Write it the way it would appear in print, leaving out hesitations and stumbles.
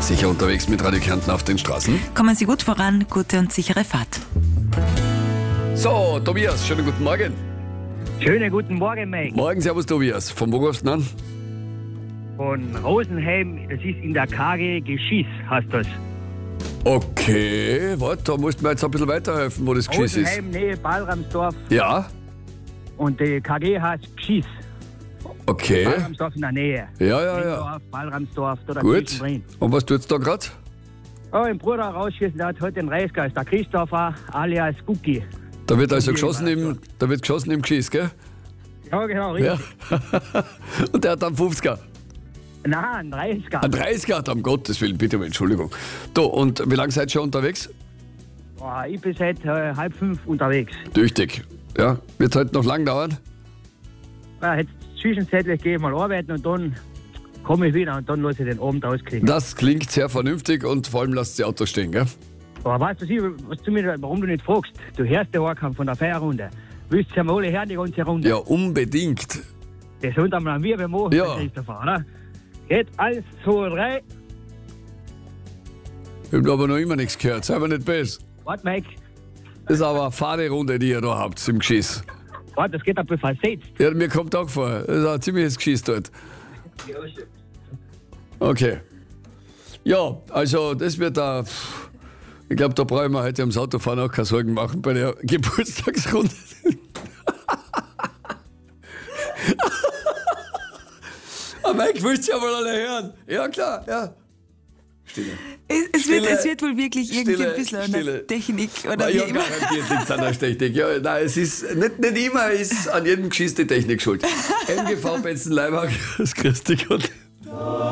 Sicher unterwegs mit Radio Kärnten auf den Straßen. Kommen Sie gut voran, gute und sichere Fahrt. So, Tobias, schönen guten Morgen. Schönen guten Morgen, Mike. Morgen, servus Tobias. Von wo rufst du an? Von Rosenheim, das ist in der KG Geschiss, heißt das. Okay, warte, da musst du mir jetzt ein bisschen weiterhelfen, wo das Geschiss ist. Rosenheim, Nähe Ballramsdorf, Ja, und die KG heißt Geschiss. okay. Ballramsdorf in der Nähe. Ja. Ballramsdorf, da Gut. zwischendrin. Und was tut's da gerade? Oh, ein Bruder rausschießen, der hat heute den Reisgeist, der Christopher alias Cookie. Da wird also Okay, geschossen im Geschiss, gell? Ja, genau, richtig. Ja. Und der hat dann 50er. Nein, ein 30er. Ein 30er, um Gottes Willen, bitte um Entschuldigung. Du, und wie lange seid ihr schon unterwegs? Oh, ich bin seit 4:30 unterwegs. Tüchtig. Ja, wird heute noch lang dauern? Ja, jetzt zwischenzeitlich gehe ich mal arbeiten und dann komme ich wieder und dann lasse ich den Abend auskriegen. Das klingt sehr vernünftig und vor allem lasst die Autos stehen, gell? Aber weißt du, warum du nicht fragst? Du hörst den Haarkampf von der Feierrunde. Willst du ja mal alle hören, die ganze Runde? Ja, unbedingt. Das sollte einmal ein Wirbel machen, Ja. Christopher, oder? Geht 1, 2, 3. Ich habe aber noch immer nichts gehört, sei mir nicht böse. Warte, Mike. Das ist aber eine Fahrerunde, die ihr da habt im Geschiss. Warte, das geht ein bisschen versetzt. Ja, mir kommt auch vor. Das ist ein ziemliches Geschiss dort. Okay. Ja, also das wird da. Ich glaube, da brauchen wir heute ums Autofahren auch keine Sorgen machen bei der Geburtstagsrunde. Aber Mike, willst du ja mal alle hören? Ja, klar, ja. Stille. Es wird wohl wirklich irgendwie Stille, ein bisschen Stille. eine Technik oder Ja, wie immer. garantiert liegt es an der Technik. Ja, nein, es ist nicht immer ist an jedem Geschiss die Technik schuld. MGV Benson Leibach, das grüß dich Gott.